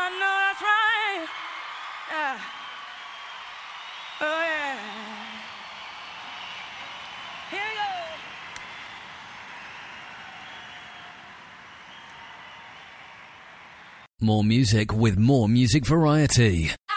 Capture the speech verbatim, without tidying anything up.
know that's right. Yeah. Oh, yeah. Here we go. More music with more music variety.